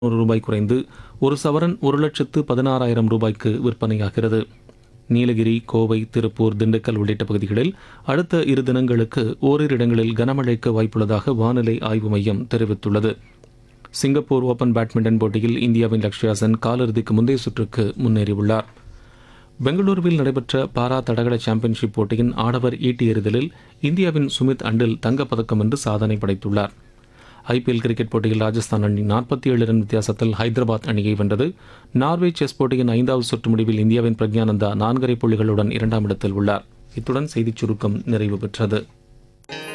ரூபாய் குறைந்து ஒரு சவரன் 1,16,000 ரூபாய்க்கு விற்பனையாகிறது. நீலகிரி, கோவை, திருப்பூர், திண்டுக்கல் உள்ளிட்ட பகுதிகளில் அடுத்த 2 தினங்களுக்கு ஓரிரு இடங்களில் கனமழைக்கு வாய்ப்புள்ளதாக வானிலை ஆய்வு மையம் தெரிவித்துள்ளது. சிங்கப்பூர் ஓபன் பேட்மிண்டன் போட்டியில் இந்தியாவின் லக்ஷ்யா சென் காலிறுதிக்கு முந்தைய சுற்றுக்கு முன்னேறியுள்ளார். பெங்களூருவில் நடைபெற்ற பாரா தடகள சாம்பியன்ஷிப் போட்டியின் ஆடவர் ஈட்டி எறிதலில் இந்தியாவின் சுமித் அண்டில் தங்கப்பதக்கம் வென்று சாதனை படைத்துள்ளார். ஐபிஎல் கிரிக்கெட் போட்டியில் ராஜஸ்தான் அணி 47 ரன் வித்தியாசத்தில் ஹைதராபாத் அணியை வென்றது. நார்வே செஸ் போட்டியின் 5வது சுற்று முடிவில் இந்தியாவின் பிரக்ஞானந்தா 4 புள்ளிகளுடன் 2ஆம் இடத்தில் உள்ளார். இத்துடன் செய்திச் சுருக்கம் நிறைவு பெற்றது.